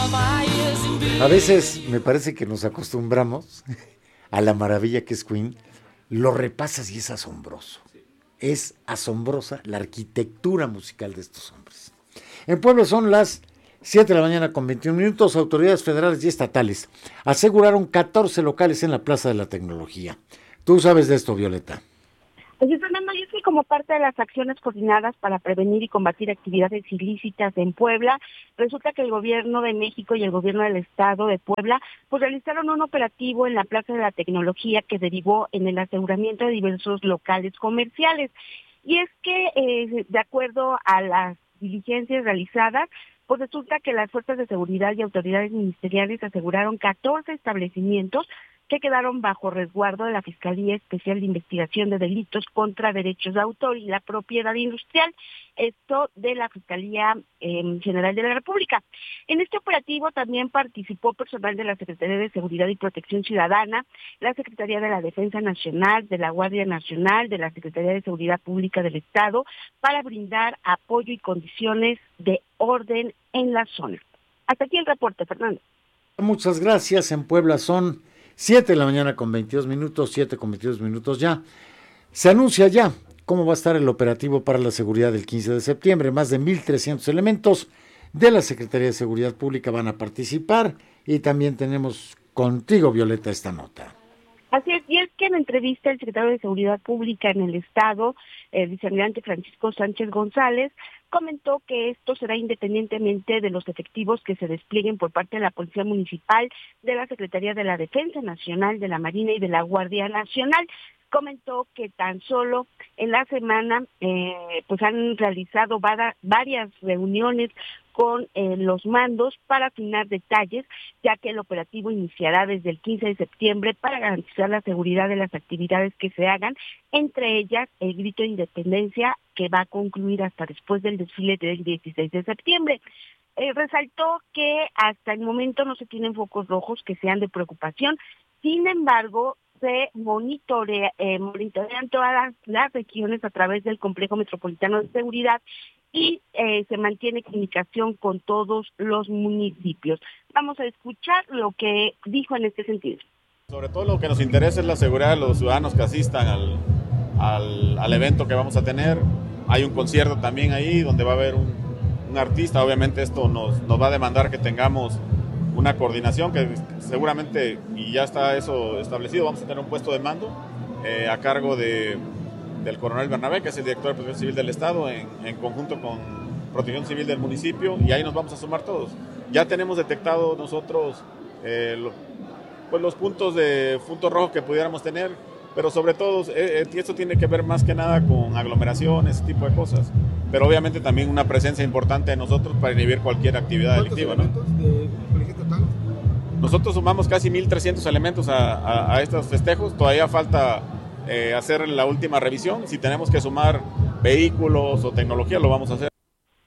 A veces me parece que nos acostumbramos a la maravilla que es Queen, lo repasas y es asombroso. Es asombrosa la arquitectura musical de estos hombres. En Puebla son las 7 de la mañana con 21 minutos. Autoridades federales y estatales aseguraron 14 locales en la Plaza de la Tecnología. ¿Tú sabes de esto, Violeta? Pues Fernando, y es que como parte de las acciones coordinadas para prevenir y combatir actividades ilícitas en Puebla, resulta que el gobierno de México y el gobierno del estado de Puebla pues realizaron un operativo en la Plaza de la Tecnología que derivó en el aseguramiento de diversos locales comerciales. Y es que de acuerdo a las diligencias realizadas, pues resulta que las fuerzas de seguridad y autoridades ministeriales aseguraron 14 establecimientos que quedaron bajo resguardo de la Fiscalía Especial de Investigación de Delitos contra Derechos de Autor y la Propiedad Industrial, esto de la Fiscalía General de la República. En este operativo también participó personal de la Secretaría de Seguridad y Protección Ciudadana, la Secretaría de la Defensa Nacional, de la Guardia Nacional, de la Secretaría de Seguridad Pública del Estado, para brindar apoyo y condiciones de orden en la zona. Hasta aquí el reporte, Fernando. Muchas gracias. En Puebla son 7 de la mañana con 22 minutos, 7 con 22 minutos ya. Se anuncia ya cómo va a estar el operativo para la seguridad del 15 de septiembre. Más de 1,300 elementos de la Secretaría de Seguridad Pública van a participar y también tenemos contigo, Violeta, esta nota. Así es, y es que en entrevista el secretario de Seguridad Pública en el Estado, el vicealmirante Francisco Sánchez González, comentó que esto será independientemente de los efectivos que se desplieguen por parte de la Policía Municipal, de la Secretaría de la Defensa Nacional, de la Marina y de la Guardia Nacional. Comentó que tan solo en la semana pues han realizado varias reuniones con los mandos para afinar detalles, ya que el operativo iniciará desde el 15 de septiembre para garantizar la seguridad de las actividades que se hagan, entre ellas el grito de independencia, que va a concluir hasta después del desfile del 16 de septiembre. Resaltó que hasta el momento no se tienen focos rojos que sean de preocupación. Sin embargo, se monitorean todas las regiones a través del Complejo Metropolitano de Seguridad y se mantiene comunicación con todos los municipios. Vamos a escuchar lo que dijo en este sentido. Sobre todo lo que nos interesa es la seguridad de los ciudadanos que asistan al evento que vamos a tener. Hay un concierto también ahí donde va a haber un artista. Obviamente esto nos va a demandar que tengamos una coordinación que seguramente, y ya está eso establecido, vamos a tener un puesto de mando a cargo del coronel Bernabé, que es el director de Protección Civil del Estado, en conjunto con Protección Civil del municipio, y ahí nos vamos a sumar todos. Ya tenemos detectado nosotros pues los puntos rojos que pudiéramos tener, pero sobre todo esto tiene que ver más que nada con aglomeraciones, ese tipo de cosas, pero obviamente también una presencia importante de nosotros para inhibir cualquier actividad delictiva, ¿no? Nosotros sumamos casi 1,300 elementos a estos festejos. Todavía falta hacer la última revisión. Si tenemos que sumar vehículos o tecnología, lo vamos a hacer.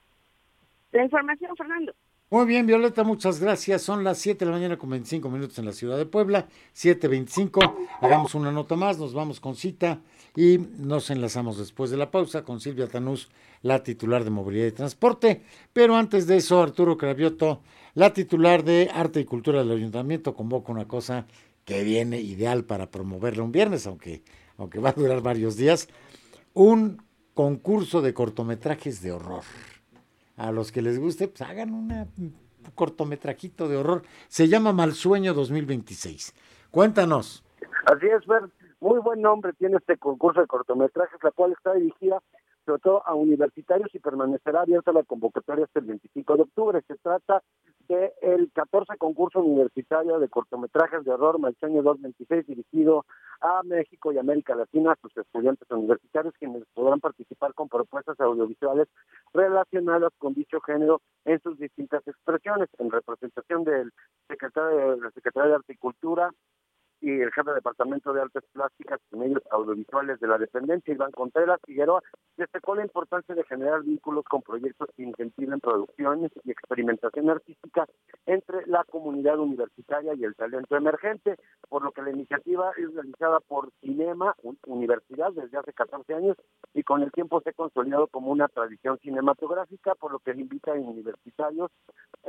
La información, Fernando. Muy bien, Violeta, muchas gracias. Son las 7 de la mañana con 25 minutos en la ciudad de Puebla, 7:25. Hagamos una nota más, nos vamos con cita y nos enlazamos después de la pausa con Silvia Tanús, la titular de Movilidad y Transporte. Pero antes de eso, Arturo Cravioto, la titular de Arte y Cultura del Ayuntamiento, convoca una cosa que viene ideal para promoverla un viernes, aunque va a durar varios días, un concurso de cortometrajes de horror. A los que les guste, pues hagan un cortometrajito de horror. Se llama Malsueño 2026. Cuéntanos. Así es, Fer. Muy buen nombre tiene este concurso de cortometrajes, la cual está dirigida sobre todo a universitarios y permanecerá abierta la convocatoria hasta el 25 de octubre. Se trata del 14 concurso universitario de cortometrajes de horror Malsueño 2026, dirigido a México y América Latina, a sus estudiantes universitarios, quienes podrán participar con propuestas audiovisuales relacionadas con dicho género en sus distintas expresiones, en representación del secretario de la Secretaría de Arte y Cultura y el jefe de Departamento de Artes Plásticas y Medios Audiovisuales de la dependencia, Iván Contreras Figueroa, destacó la importancia de generar vínculos con proyectos que incentiven producciones y experimentación artística entre la comunidad universitaria y el talento emergente, por lo que la iniciativa es realizada por Cinema Universidad desde hace 14 años y con el tiempo se ha consolidado como una tradición cinematográfica, por lo que invita a universitarios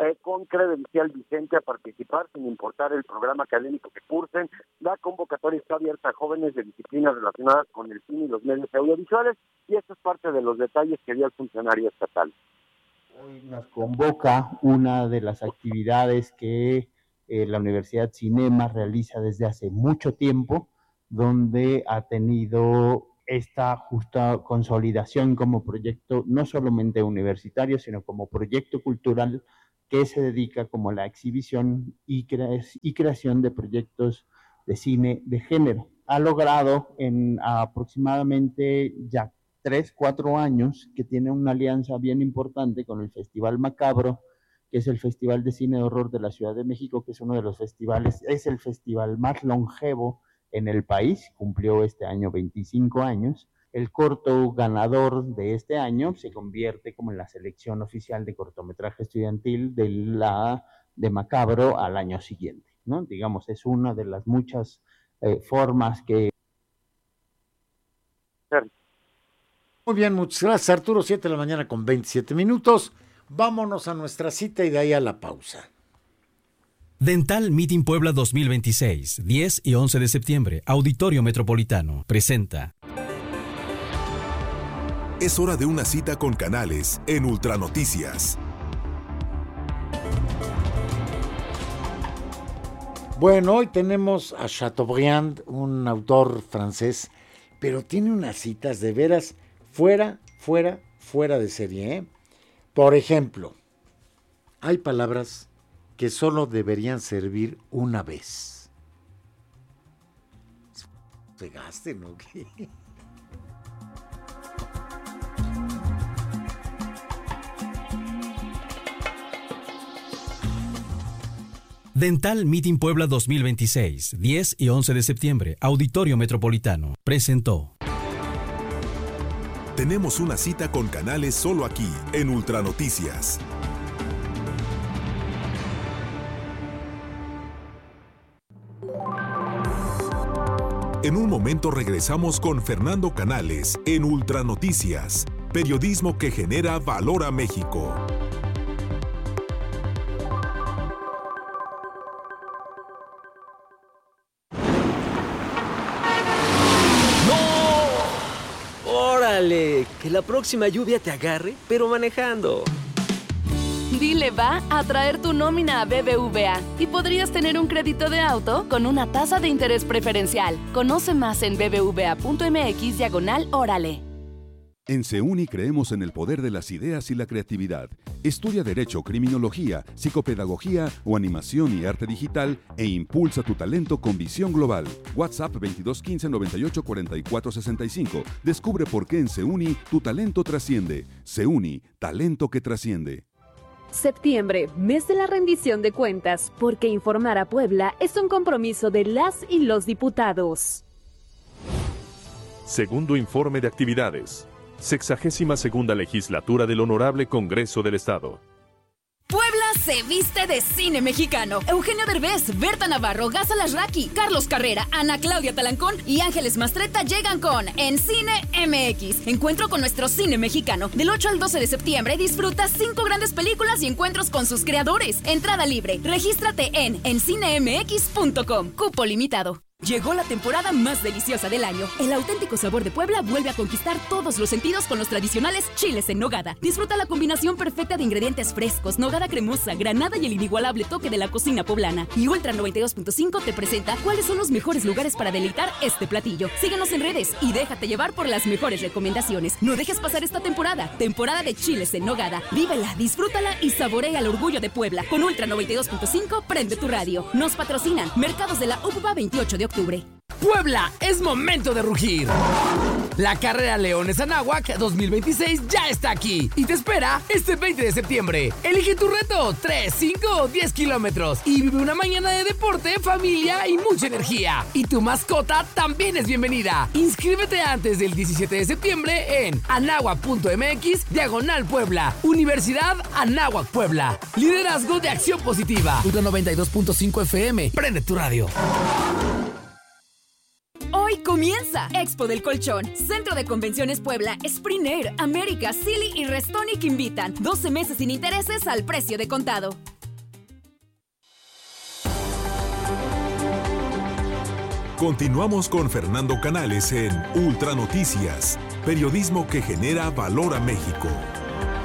con credencial vigente a participar sin importar el programa académico que cursen. La convocatoria está abierta a jóvenes de disciplinas relacionadas con el cine y los medios audiovisuales, y esto es parte de los detalles que dio el funcionario estatal. Hoy nos convoca una de las actividades que la Universidad Cinema realiza desde hace mucho tiempo, donde ha tenido esta justa consolidación como proyecto no solamente universitario, sino como proyecto cultural que se dedica como a la exhibición y creación de proyectos de cine de género. Ha logrado en aproximadamente ya 3-4 años que tiene una alianza bien importante con el Festival Macabro, que es el Festival de Cine de Horror de la Ciudad de México, que es uno de los festivales, es el festival más longevo en el país, cumplió este año 25 años. El corto ganador de este año se convierte como en la selección oficial de cortometraje estudiantil de Macabro al año siguiente, ¿no? Digamos, es una de las muchas formas que... Muy bien, muchas gracias, Arturo. 7 de la mañana con 27 minutos. Vámonos a nuestra cita y de ahí a la pausa. Dental Meeting Puebla 2026, 10 y 11 de septiembre, Auditorio Metropolitano, presenta. Es hora de una cita con Canales en Ultranoticias. Bueno, hoy tenemos a Chateaubriand, un autor francés, pero tiene unas citas de veras fuera de serie, ¿eh? Por ejemplo, hay palabras que solo deberían servir una vez. Se gasten, ¿no? Dental Meeting Puebla 2026, 10 y 11 de septiembre, Auditorio Metropolitano, presentó. Tenemos una cita con Canales solo aquí, en Ultranoticias. En un momento regresamos con Fernando Canales en Ultranoticias, periodismo que genera valor a México. ¡Órale! Que la próxima lluvia te agarre, pero manejando. Dile va a traer tu nómina a BBVA y podrías tener un crédito de auto con una tasa de interés preferencial. Conoce más en bbva.mx/órale. En CEUNI creemos en el poder de las ideas y la creatividad. Estudia Derecho, Criminología, Psicopedagogía o Animación y Arte Digital e impulsa tu talento con visión global. WhatsApp 2215 98 44 65. Descubre por qué en CEUNI tu talento trasciende. CEUNI, talento que trasciende. Septiembre, mes de la rendición de cuentas, porque informar a Puebla es un compromiso de las y los diputados. Segundo informe de actividades. 62ª Legislatura del Honorable Congreso del Estado. Puebla se viste de cine mexicano. Eugenio Derbez, Berta Navarro, Gaza Lasraki, Carlos Carrera, Ana Claudia Talancón y Ángeles Mastretta llegan con En Cine MX. Encuentro con nuestro cine mexicano. Del 8 al 12 de septiembre disfruta 5 grandes películas y encuentros con sus creadores. Entrada libre. Regístrate en encinemx.com. Cupo limitado. Llegó la temporada más deliciosa del año. El auténtico sabor de Puebla vuelve a conquistar todos los sentidos con los tradicionales chiles en nogada. Disfruta la combinación perfecta de ingredientes frescos, nogada cremosa, granada y el inigualable toque de la cocina poblana. Y Ultra 92.5 te presenta cuáles son los mejores lugares para deleitar este platillo. Síguenos en redes y déjate llevar por las mejores recomendaciones. No dejes pasar esta temporada de chiles en nogada. Vívela, disfrútala y saborea el orgullo de Puebla. Con Ultra 92.5 prende tu radio. Nos patrocinan Mercados de la UPA 28 de octubre. Puebla, es momento de rugir. La carrera Leones Anáhuac 2026 ya está aquí y te espera este 20 de septiembre. Elige tu reto, 3, 5 o 10 kilómetros y vive una mañana de deporte, familia y mucha energía. Y tu mascota también es bienvenida. Inscríbete antes del 17 de septiembre en anáhuac.mx/Puebla. Universidad Anáhuac Puebla. Liderazgo de acción positiva. Ultra 92.5 FM. Prende tu radio. Hoy comienza Expo del Colchón, Centro de Convenciones Puebla, Spring Air, América, Silly y Restonic invitan. 12 meses sin intereses al precio de contado. Continuamos con Fernando Canales en Ultranoticias, periodismo que genera valor a México.